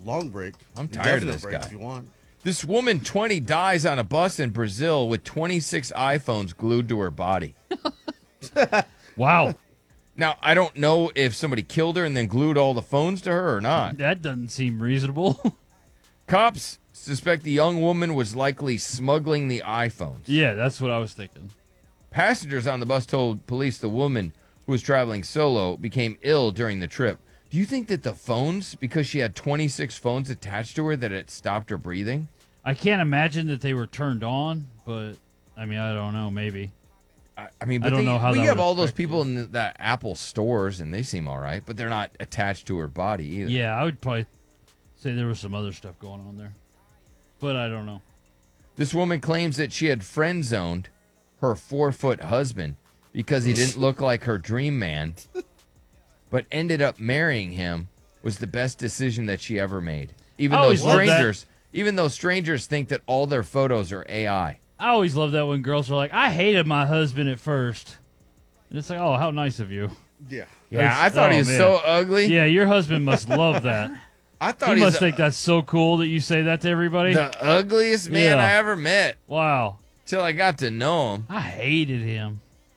long break. I'm tired of Definite this break guy. If you want. This woman, 20, dies on a bus in Brazil with 26 iPhones glued to her body. Wow. Now, I don't know if somebody killed her and then glued all the phones to her or not. That doesn't seem reasonable. Cops suspect the young woman was likely smuggling the iPhones. Yeah, that's what I was thinking. Passengers on the bus told police the woman, who was traveling solo, became ill during the trip. Do you think that the phones, because she had 26 phones attached to her, that it stopped her breathing? I can't imagine that they were turned on, but, I mean, I don't know, maybe. I mean, but I don't know how we that have would all those affect people in the Apple stores, and they seem all right, but they're not attached to her body either. Yeah, I would probably say there was some other stuff going on there. But I don't know. This woman claims that she had friend-zoned her 4-foot husband because he didn't look like her dream man, but ended up marrying him was the best decision that she ever made. Even I always loved that. Even though strangers think that all their photos are AI. I always love that when girls are like, I hated my husband at first. And it's like, oh, how nice of you. Yeah. Yeah, I thought he was man. so ugly. Yeah, your husband must love that. I thought He he must was think that's so cool that you say that to everybody. the ugliest man Yeah. I ever met Wow. till I got to know him. I hated him.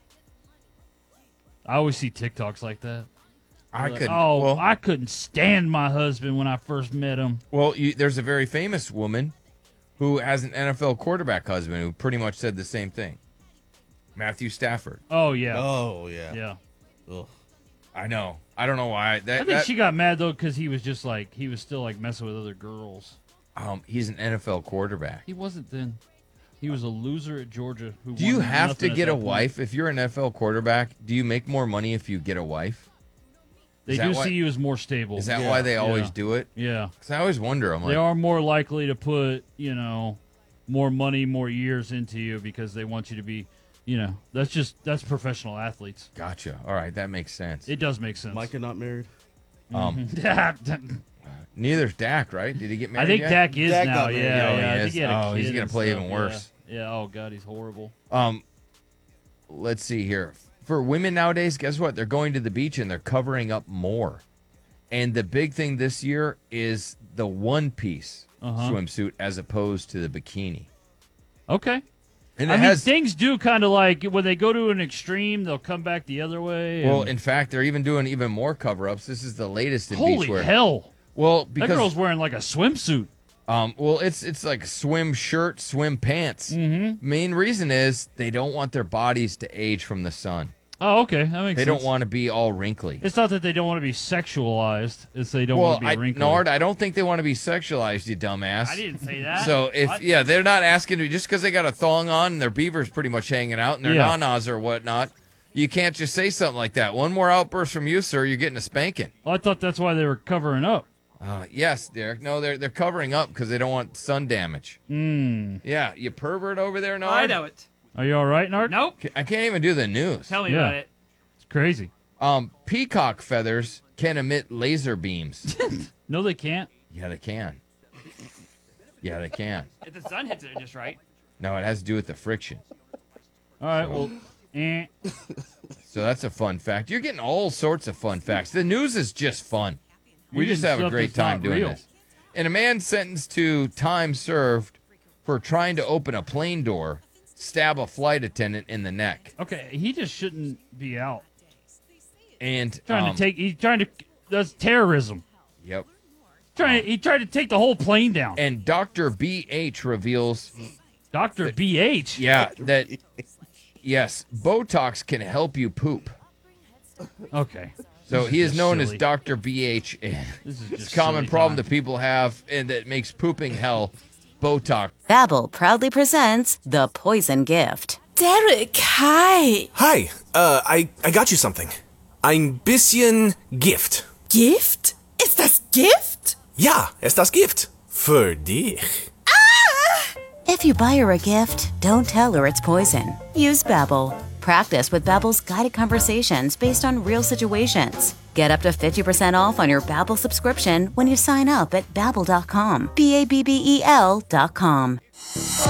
I always see TikToks like that. I Like, could. oh, well, I couldn't stand my husband when I first met him. well, there's a very famous woman who has an NFL quarterback husband who pretty much said the same thing. Matthew Stafford. Oh, yeah. Oh yeah. Yeah. Ugh. I know. I don't know why. I think she got mad, though, because he was just like, he was still like messing with other girls. He's an NFL quarterback. He wasn't then. He was a loser at Georgia. Who Do you won have nothing to at get that a point. wife if you're an NFL quarterback? Do you make more money if you get a wife? They Is that do why- see you as more stable. Is that Yeah. why they always Yeah. do it? Yeah. Because I always wonder. I'm They like, are more likely to put, more money, more years into you because they want you to be, that's professional athletes. gotcha. All right, that makes sense. It does make sense. Micah not married. Neither's Dak, right? Did he get married? I think yet? Dak is Dak now. got married. Yeah, Oh, he yeah. I is? think he had a Oh, kid he's gonna and play stuff, even worse. Yeah. Oh God, he's horrible. Let's see here. For women nowadays, guess what? They're going to the beach and they're covering up more. And the big thing this year is the one-piece swimsuit as opposed to the bikini. Okay. And I mean, things do kind of like when they go to an extreme, they'll come back the other way. well, and- in fact, they're even doing even more cover-ups. This is the latest in holy beachwear. hell! Well, That because girl's wearing like a swimsuit. well, it's like swim shirt, swim pants. Mm-hmm. Main reason is they don't want their bodies to age from the sun. Oh, okay, that makes They sense. don't want to be all wrinkly. It's not that they don't want to be sexualized; it's they don't Well, want to be wrinkly. Nard, I don't think they want to be sexualized, you dumbass. I didn't say that. So they're not asking you just because they got a thong on and their beaver's pretty much hanging out and their Yeah. nanas or whatnot. You can't just say something like that. One more outburst from you, sir, you're getting a spanking. Well, I thought that's why they were covering up. Yes, Derek. No, they're covering up because they don't want sun damage. Yeah, you pervert over there, Nard. I know it. Are you all right, Nard? Nope. I can't even do the news. Tell me Yeah. about it. It's crazy. Peacock feathers can emit laser beams. No, they can't. Yeah, they can. Yeah, they can. If the sun hits it just right. No, it has to do with the friction. All right. Well, So that's a fun fact. You're getting all sorts of fun facts. The news is just fun. We You're just getting have a stuff great that's not time doing real. this. And a man sentenced to time served for trying to open a plane door, stab a flight attendant in the neck. okay, he just shouldn't be out. And He's trying to. That's terrorism. Yep. He tried to take the whole plane down. And Dr. BH reveals, Dr. BH. yeah, that yes, Botox can help you poop. Okay. So This he is just known silly. as Dr. BH. This is It's just a common silly problem talk. that people have and that makes pooping hell. Botox. Babbel proudly presents The Poison Gift. Derek, hi. Hi, I got you something. Ein bisschen Gift. Gift? Ist das Gift? Ja, es das Gift. Für dich. If you buy her a gift, don't tell her it's poison. Use Babbel. Practice with Babbel's guided conversations based on real situations. Get up to 50% off on your Babbel subscription when you sign up at Babbel.com. BABBEL.com.